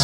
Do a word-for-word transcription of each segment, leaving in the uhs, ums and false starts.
wkręca.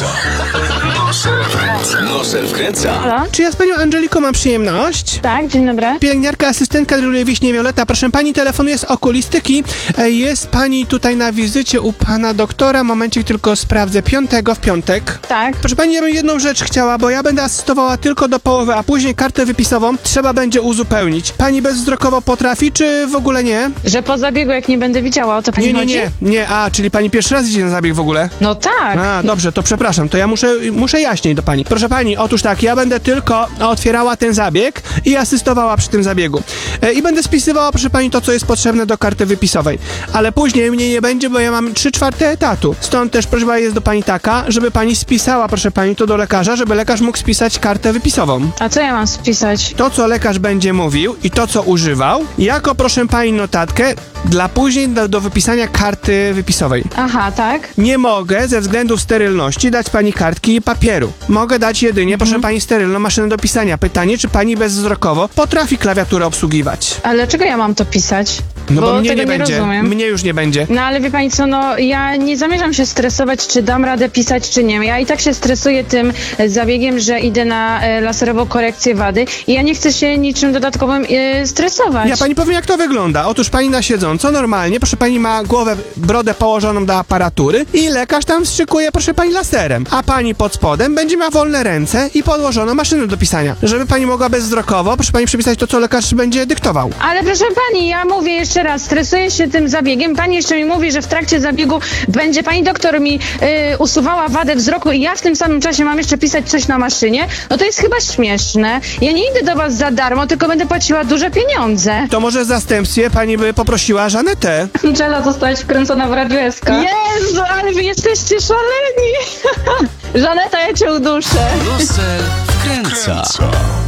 Nosel wkręca. Halo? Czy ja z panią Angeliką mam przyjemność? Tak, dzień dobry. Pielęgniarka, asystentka drugej Wiśnie Wioleta. Proszę pani, telefonuje z okulistyki. E, Jest pani tutaj na wizycie u pana doktora. Momencik, tylko sprawdzę. Piątego w piątek. Tak. Proszę pani, ja bym jedną rzecz chciała, bo ja będę asystowała tylko do połowy, a później kartę wypisową trzeba będzie uzupełnić. Pani bezwzrokowo potrafi, czy w ogóle nie? Że po zabiegu, jak nie będę widziała, o to pani Nie, nie, chodzi? nie. Nie, a, czyli pani pierwszy raz idzie na zabieg w ogóle? No tak. A, dobrze, to przepraszam, to ja muszę, muszę jaśniej do pani. Proszę pani, otóż tak, ja będę tylko otwierała ten zabieg i asystowała przy tym zabiegu. E, I będę spisywała, proszę pani, to, co jest potrzebne do karty wypisowej. Ale później mnie nie będzie, bo ja mam trzy czwarte etatu. Stąd też prośba jest do pani taka, żeby pani spisała, proszę pani, to do lekarza, żeby lekarz mógł spisać kartę wypisową. A co ja mam spisać? To, co lekarz będzie mówił i to, co używał, jako, proszę pani, notatkę dla później do, do wypisania karty wypisowej. Aha, tak? Nie mogę ze względów sterylności dać pani kartki i papieru. Mogę dać jedynie, Mhm. proszę pani, sterylną maszynę do pisania. Pytanie, czy pani bezwzrokowo potrafi klawiaturę obsługiwać? Ale dlaczego ja mam to pisać? No bo, mnie tego nie będzie. rozumiem. Mnie już nie będzie. No ale wie pani co, no ja nie zamierzam się stresować, czy dam radę pisać, czy nie. Ja i tak się stresuję tym e, zabiegiem, że idę na e, laserową korekcję wady i ja nie chcę się niczym dodatkowym e, stresować. Ja pani powiem, jak to wygląda. Otóż pani na siedząco, normalnie, proszę pani ma głowę, brodę położoną do aparatury i lekarz tam wstrzykuje, proszę pani, laserem. A pani pod spodem będzie miała wolne ręce i podłożoną maszynę do pisania. Żeby pani mogła bezwzrokowo, proszę pani, przepisać to, co lekarz będzie dyktował. Ale proszę pani, ja mówię jeszcze raz, stresuję się tym zabiegiem. Pani jeszcze mi mówi, że w trakcie zabiegu będzie pani doktor mi y, usuwała wadę wzroku i ja w tym samym czasie mam jeszcze pisać coś na maszynie. No to jest chyba śmieszne. Ja nie idę do was za darmo, tylko będę płaciła duże pieniądze. To może w zastępstwie pani by poprosiła Żanetę. Angela, zostałaś wkręcona w Radio S K. Jezu, ale wy jesteście szaleni. Żaneta, ja cię uduszę. Nosel wkręca.